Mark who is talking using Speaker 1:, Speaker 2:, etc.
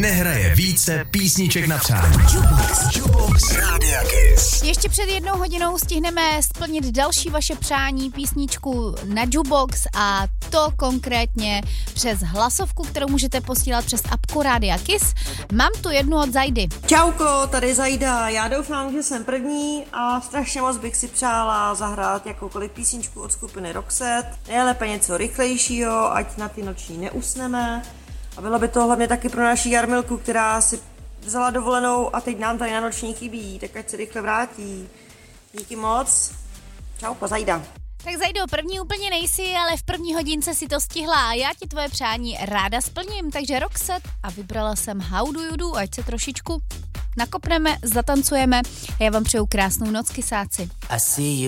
Speaker 1: nehraje více písniček na přání. Jukebox Rádia Kiss.
Speaker 2: Ještě před 1 hodinou stihneme splnit další vaše přání, písničku na Jukebox, a to konkrétně přes hlasovku, kterou můžete posílat přes apku Rádia Kiss. Mám tu jednu od Zajdy.
Speaker 3: Čauko, tady Zajda. Já doufám, že jsem první a strašně moc bych si přála zahrát jakoukoliv písničku od skupiny Roxette. Nejlépe něco rychlejšího, ať na ty noční neusneme. A bylo by to hlavně taky pro naši Jarmilku, která si vzala dovolenou a teď nám tady na noční chybí, tak ať se rychle vrátí. Díky moc. Čauko, Zajda.
Speaker 2: Tak Zajdo, první úplně nejsi, ale v první hodince si to stihla a já ti tvoje přání ráda splním, takže Roxette a vybrala jsem How Do You Do, ať se trošičku nakopneme, zatancujeme a já vám přeju krásnou noc, kysáci.